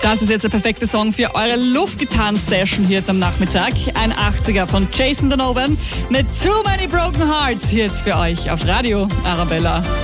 Das ist jetzt der perfekte Song für eure Luftgitarren-Session hier jetzt am Nachmittag. Ein 80er von Jason Donovan mit Too Many Broken Hearts hier jetzt für euch auf Radio Arabella.